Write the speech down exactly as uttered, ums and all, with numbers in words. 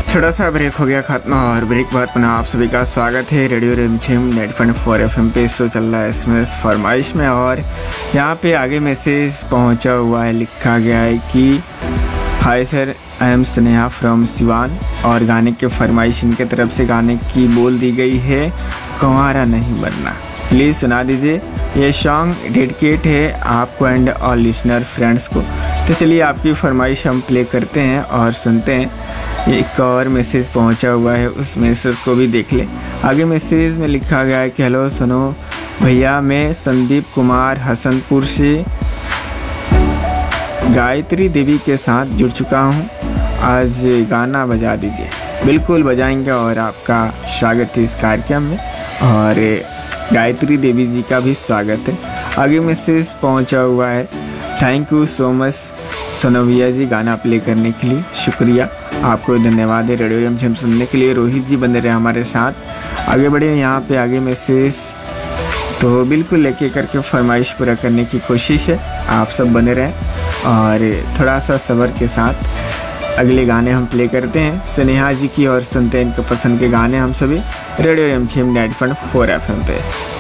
छोटा सा ब्रेक हो गया खत्म और ब्रेक बाद पुनः आप सभी का स्वागत है रेडियो रिमझिम ninety point four F M पे। शो चल रहा है इसमें फरमाइश में और यहाँ पे आगे मैसेज पहुँचा हुआ है, लिखा गया है कि hi sir, I am Sneha from Siwan और गाने के फरमाइश इनके तरफ से गाने की बोल दी गई है, कुंवारा नहीं बनना। प्लीज़ सुना दीजिए। ये सॉन्ग डेडिकेट है आपको एंड ऑल लिसनर फ्रेंड्स को। तो चलिए आपकी फरमाइश हम प्ले करते हैं और सुनते हैं। एक और मैसेज पहुंचा हुआ है, उस मैसेज को भी देख लें। आगे मैसेज में लिखा गया है कि हेलो सुनो भैया, मैं संदीप कुमार हसनपुर से गायत्री देवी के साथ जुड़ चुका हूं, आज गाना बजा दीजिए। बिल्कुल बजाएंगे और आपका स्वागत है इस कार्यक्रम में और गायत्री देवी जी का भी स्वागत है। आगे मैसेज पहुंचा हुआ है, थैंक यू सो मच सोनोविया जी गाना प्ले करने के लिए, शुक्रिया, आपको धन्यवाद है रेडियो रिमझिम सुनने के लिए। रोहित जी बने रहे हमारे साथ। आगे बढ़े यहाँ पे आगे मैसेज तो बिल्कुल लेके करके फरमाइश पूरा करने की कोशिश है, आप सब बने रहें और थोड़ा सा सब्र के साथ अगले गाने हम प्ले करते हैं स्नेहा जी की और सुनते हैं इनके पसंद के गाने हम सभी रेडियो रिमझिम ninety point four F M पे।